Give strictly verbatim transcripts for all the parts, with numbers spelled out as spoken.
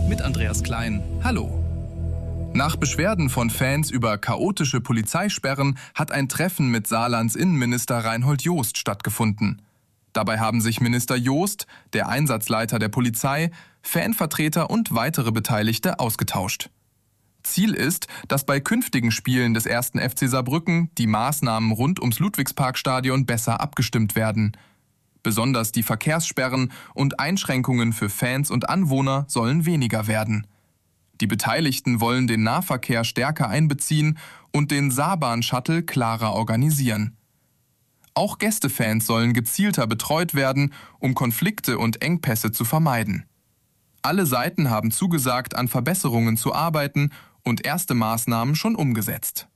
mit Andreas Klein. Hallo. Nach Beschwerden von Fans über chaotische Polizeisperren hat ein Treffen mit Saarlands Innenminister Reinhold Jost stattgefunden. Dabei haben sich Minister Jost, der Einsatzleiter der Polizei, Fanvertreter und weitere Beteiligte ausgetauscht. Ziel ist, dass bei künftigen Spielen des ersten F C Saarbrücken die Maßnahmen rund ums Ludwigsparkstadion besser abgestimmt werden. Besonders die Verkehrssperren und Einschränkungen für Fans und Anwohner sollen weniger werden. Die Beteiligten wollen den Nahverkehr stärker einbeziehen und den Saarbahn-Shuttle klarer organisieren. Auch Gästefans sollen gezielter betreut werden, um Konflikte und Engpässe zu vermeiden. Alle Seiten haben zugesagt, an Verbesserungen zu arbeiten und erste Maßnahmen schon umgesetzt.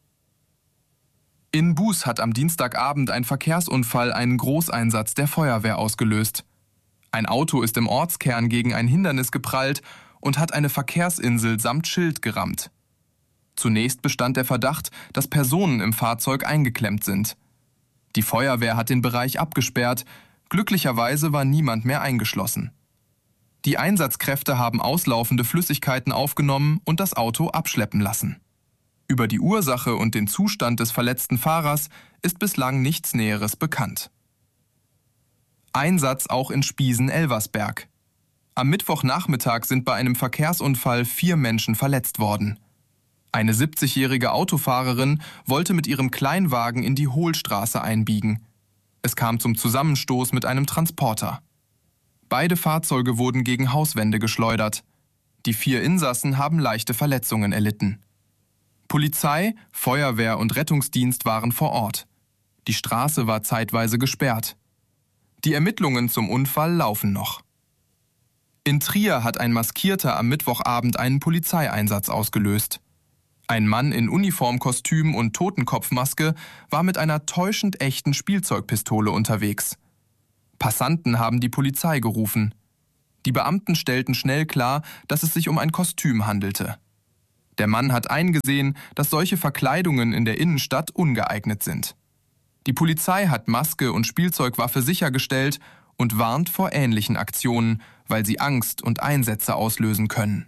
In Buß hat am Dienstagabend ein Verkehrsunfall einen Großeinsatz der Feuerwehr ausgelöst. Ein Auto ist im Ortskern gegen ein Hindernis geprallt und hat eine Verkehrsinsel samt Schild gerammt. Zunächst bestand der Verdacht, dass Personen im Fahrzeug eingeklemmt sind. Die Feuerwehr hat den Bereich abgesperrt, glücklicherweise war niemand mehr eingeschlossen. Die Einsatzkräfte haben auslaufende Flüssigkeiten aufgenommen und das Auto abschleppen lassen. Über die Ursache und den Zustand des verletzten Fahrers ist bislang nichts Näheres bekannt. Einsatz auch in Spiesen-Elversberg. Am Mittwochnachmittag sind bei einem Verkehrsunfall vier Menschen verletzt worden. Eine siebzigjährige Autofahrerin wollte mit ihrem Kleinwagen in die Hohlstraße einbiegen. Es kam zum Zusammenstoß mit einem Transporter. Beide Fahrzeuge wurden gegen Hauswände geschleudert. Die vier Insassen haben leichte Verletzungen erlitten. Polizei, Feuerwehr und Rettungsdienst waren vor Ort. Die Straße war zeitweise gesperrt. Die Ermittlungen zum Unfall laufen noch. In Trier hat ein Maskierter am Mittwochabend einen Polizeieinsatz ausgelöst. Ein Mann in Uniformkostüm und Totenkopfmaske war mit einer täuschend echten Spielzeugpistole unterwegs. Passanten haben die Polizei gerufen. Die Beamten stellten schnell klar, dass es sich um ein Kostüm handelte. Der Mann hat eingesehen, dass solche Verkleidungen in der Innenstadt ungeeignet sind. Die Polizei hat Maske und Spielzeugwaffe sichergestellt und warnt vor ähnlichen Aktionen, weil sie Angst und Einsätze auslösen können.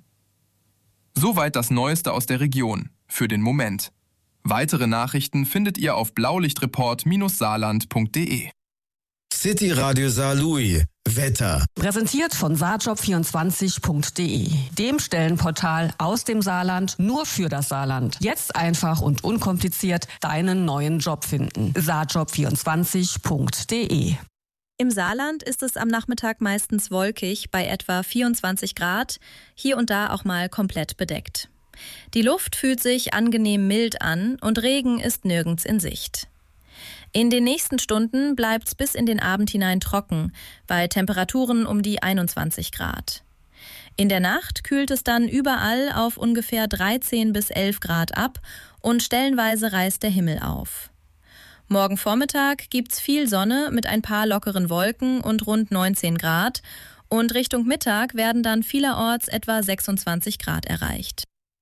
Soweit das Neueste aus der Region, für den Moment. Weitere Nachrichten findet ihr auf blaulichtreport saarland punkt de. City Radio Saarlouis. Wetter. Präsentiert von saarjob vierundzwanzig punkt de, dem Stellenportal aus dem Saarland nur für das Saarland. Jetzt einfach und unkompliziert deinen neuen Job finden. saarjob vierundzwanzig punkt de. Im Saarland ist es am Nachmittag meistens wolkig bei etwa vierundzwanzig Grad, hier und da auch mal komplett bedeckt. Die Luft fühlt sich angenehm mild an und Regen ist nirgends in Sicht. In den nächsten Stunden bleibt's bis in den Abend hinein trocken, bei Temperaturen um die einundzwanzig Grad. In der Nacht kühlt es dann überall auf ungefähr dreizehn bis elf Grad ab und stellenweise reißt der Himmel auf. Morgen Vormittag gibt's viel Sonne mit ein paar lockeren Wolken und rund neunzehn Grad und Richtung Mittag werden dann vielerorts etwa sechsundzwanzig Grad erreicht.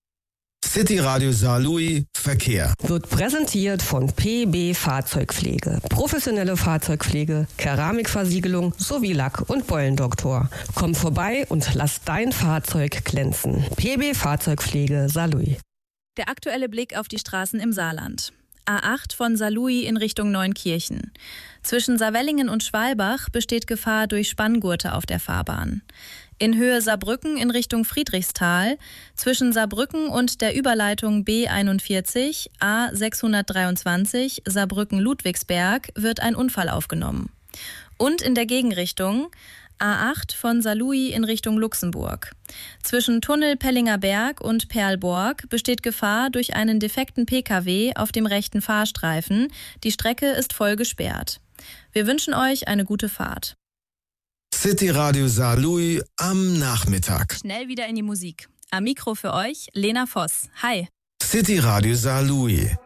City Radio Saarlouis Verkehr. Wird präsentiert von P B Fahrzeugpflege. Professionelle Fahrzeugpflege, Keramikversiegelung sowie Lack- und Beulendoktor. Komm vorbei und lass dein Fahrzeug glänzen. P B Fahrzeugpflege Saarlouis. Der aktuelle Blick auf die Straßen im Saarland. A acht von Saarlouis in Richtung Neunkirchen. Zwischen Saarwellingen und Schwalbach besteht Gefahr durch Spanngurte auf der Fahrbahn. In Höhe Saarbrücken in Richtung Friedrichsthal, zwischen Saarbrücken und der Überleitung B einundvierzig A sechshundertdreiundzwanzig Saarbrücken-Ludwigsberg wird ein Unfall aufgenommen. Und in der Gegenrichtung A acht von Saarlouis in Richtung Luxemburg. Zwischen Tunnel Pellinger Berg und Perlborg besteht Gefahr durch einen defekten P K W auf dem rechten Fahrstreifen. Die Strecke ist voll gesperrt. Wir wünschen euch eine gute Fahrt. City Radio Saarlouis am Nachmittag. Schnell wieder in die Musik. Am Mikro für euch Lena Voss. Hi. City Radio Saarlouis.